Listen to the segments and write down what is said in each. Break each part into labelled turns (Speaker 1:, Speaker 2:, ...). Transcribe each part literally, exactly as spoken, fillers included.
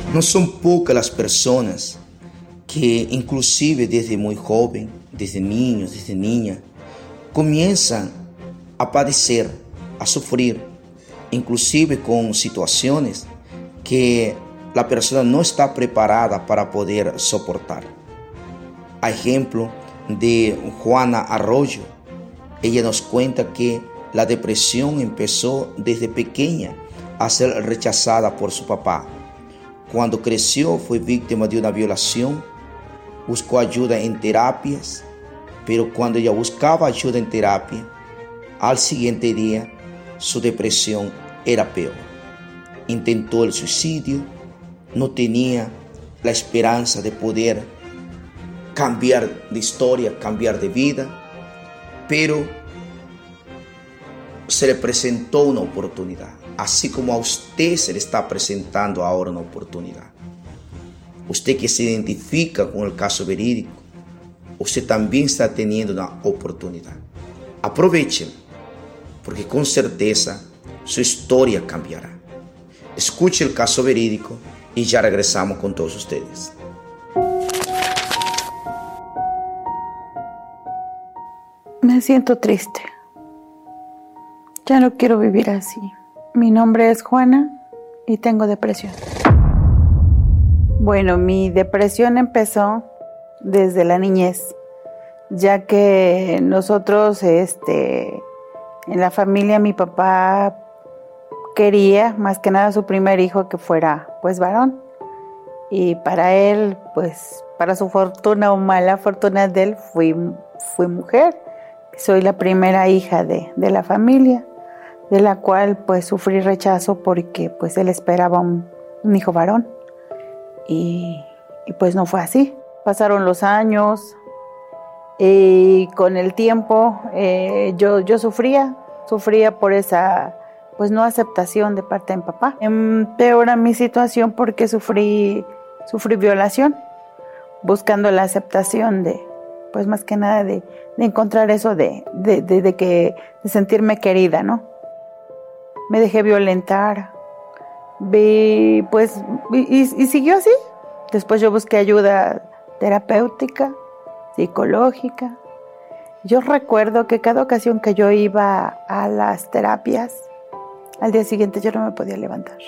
Speaker 1: No son pocas las personas que inclusive desde muy joven, desde niños, desde niñas, comienzan a padecer, a sufrir, inclusive con situaciones que la persona no está preparada para poder soportar. A ejemplo de Juana Arroyo, ella nos cuenta que la depresión empezó desde pequeña a ser rechazada por su papá. Cuando creció fue víctima de una violación, buscó ayuda en terapias, pero cuando ella buscaba ayuda en terapia, al siguiente día su depresión era peor. Intentó el suicidio, no tenía la esperanza de poder cambiar de historia, cambiar de vida, pero se le presentó una oportunidad, así como a usted se le está presentando ahora una oportunidad. Usted que se identifica con el caso verídico, usted también está teniendo una oportunidad. Aprovechen, porque con certeza su historia cambiará. Escuche el caso verídico y ya regresamos con todos ustedes.
Speaker 2: Me siento triste. Ya no quiero vivir así. Mi nombre es Juana y tengo depresión. Bueno, mi depresión empezó desde la niñez, ya que nosotros, este, en la familia, mi papá quería más que nada su primer hijo que fuera, pues, varón. Y para él, pues, para su fortuna o mala fortuna de él, fui, fui mujer. Soy la primera hija de, de la familia, de la cual, pues, sufrí rechazo porque, pues, él esperaba un, un hijo varón. Y, y, pues, no fue así. Pasaron los años y con el tiempo eh, yo, yo sufría, sufría por esa, pues, no aceptación de parte de mi papá. Empeora mi situación porque sufrí, sufrí violación, buscando la aceptación de, pues, más que nada de, de encontrar eso de, de, de, de, que, de sentirme querida, ¿no? Me dejé violentar, vi, pues, y, y siguió así. Después yo busqué ayuda terapéutica, psicológica. Yo recuerdo que cada ocasión que yo iba a las terapias, al día siguiente yo no me podía levantar.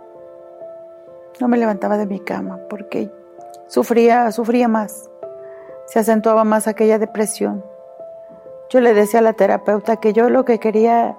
Speaker 2: No me levantaba de mi cama porque sufría, sufría más. Se acentuaba más aquella depresión. Yo le decía a la terapeuta que yo lo que quería,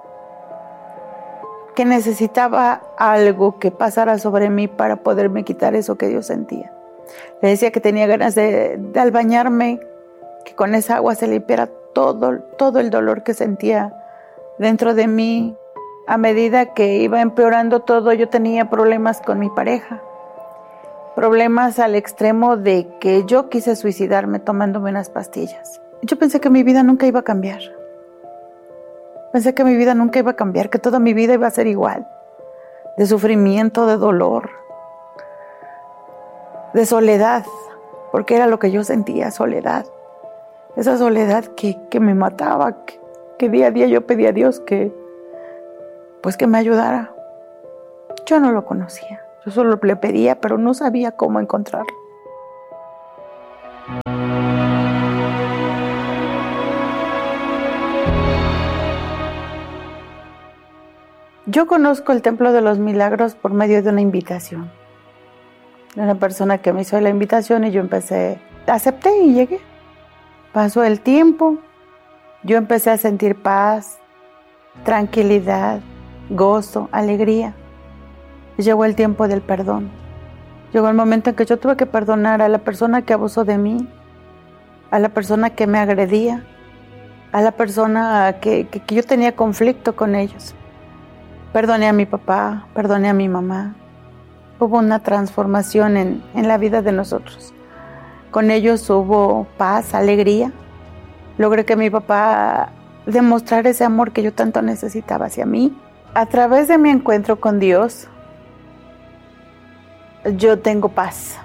Speaker 2: que necesitaba algo que pasara sobre mí para poderme quitar eso que yo sentía. Le decía que tenía ganas de, de al bañarme, que con esa agua se limpiara todo, todo el dolor que sentía dentro de mí. A medida que iba empeorando todo, yo tenía problemas con mi pareja. Problemas al extremo de que yo quise suicidarme tomándome unas pastillas. Yo pensé que mi vida nunca iba a cambiar. Pensé que mi vida nunca iba a cambiar, que toda mi vida iba a ser igual. De sufrimiento, de dolor, de soledad, porque era lo que yo sentía, soledad. Esa soledad que, que me mataba, que, que día a día yo pedía a Dios que, pues que me ayudara. Yo no lo conocía, yo solo le pedía, pero no sabía cómo encontrarlo. Yo conozco el Templo de los Milagros por medio de una invitación. De una persona que me hizo la invitación y yo empecé, acepté y llegué. Pasó el tiempo, yo empecé a sentir paz, tranquilidad, gozo, alegría. Llegó el tiempo del perdón. Llegó el momento en que yo tuve que perdonar a la persona que abusó de mí, a la persona que me agredía, a la persona que, que, que yo tenía conflicto con ellos. Perdoné a mi papá, perdoné a mi mamá. Hubo una transformación en, en la vida de nosotros. Con ellos hubo paz, alegría. Logré que mi papá demostrara ese amor que yo tanto necesitaba hacia mí. A través de mi encuentro con Dios, yo tengo paz.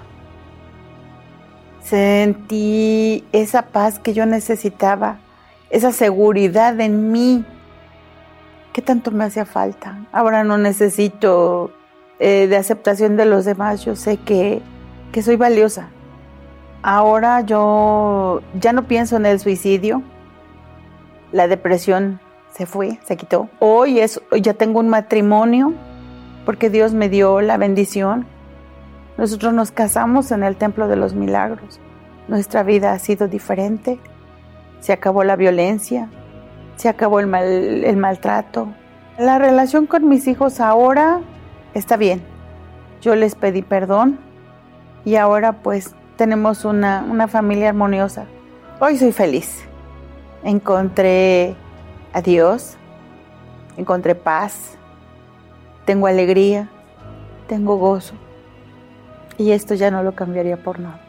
Speaker 2: Sentí esa paz que yo necesitaba, esa seguridad en mí. ¿Qué tanto me hacía falta? Ahora no necesito eh, de aceptación de los demás, yo sé que, que soy valiosa. Ahora yo ya no pienso en el suicidio. La depresión se fue, se quitó. Hoy es, ya tengo un matrimonio porque Dios me dio la bendición. Nosotros nos casamos en el Templo de los Milagros. Nuestra vida ha sido diferente. Se acabó la violencia, se acabó el, mal, el maltrato. La relación con mis hijos ahora está bien. Yo les pedí perdón y ahora pues tenemos una, una familia armoniosa. Hoy soy feliz. Encontré a Dios, encontré paz, tengo alegría, tengo gozo y esto ya no lo cambiaría por nada.